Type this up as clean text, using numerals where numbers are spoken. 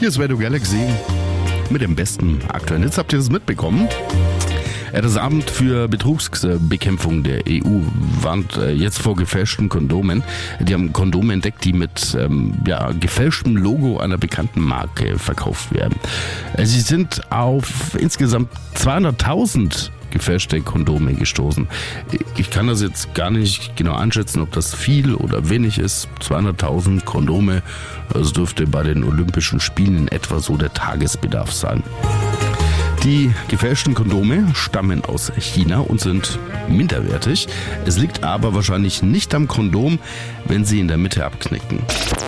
Hier ist Radio Galaxy mit dem besten aktuellen Hits. Habt ihr das mitbekommen? Das Amt für Betrugsbekämpfung der EU warnt jetzt vor gefälschten Kondomen. Die haben Kondome entdeckt, die mit gefälschtem Logo einer bekannten Marke verkauft werden. Sie sind auf insgesamt 200.000 gefälschte Kondome gestoßen. Ich kann das jetzt gar nicht genau einschätzen, ob das viel oder wenig ist. 200.000 Kondome, das dürfte bei den Olympischen Spielen in etwa so der Tagesbedarf sein. Die gefälschten Kondome stammen aus China und sind minderwertig. Es liegt aber wahrscheinlich nicht am Kondom, wenn sie in der Mitte abknicken.